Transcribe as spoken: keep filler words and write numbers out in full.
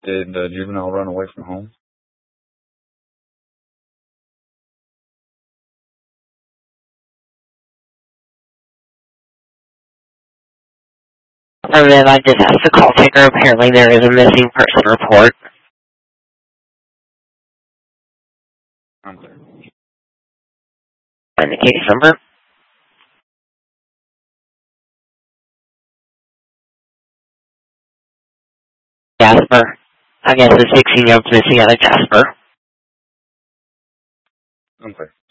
Did the juvenile run away from home? Affirmative, I just asked the call taker. Apparently there is a missing person report. Okay. And the case number? Jasper. I guess the sixteen-year-old's missing out of Jasper. Okay.